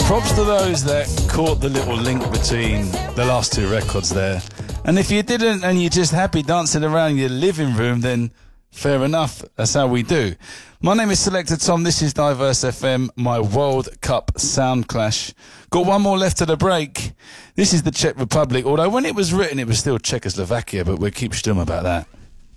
Props to those that caught the little link between the last two records there. And if you didn't and you're just happy dancing around your living room, then fair enough. That's how we do. My name is Selector Tom. This is Diverse FM, my World Cup Sound Clash. Got one more left to the break. This is the Czech Republic, although when it was written it was still Czechoslovakia, but we'll keep stum about that.